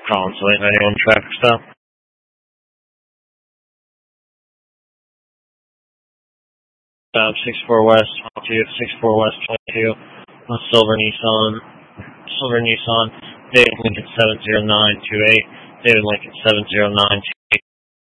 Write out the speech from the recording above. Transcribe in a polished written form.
Collins, late 91 traffic stop. Stop 64 West 22, 64 West 22, Silver Nissan, David Lincoln 70928, David Lincoln 70928.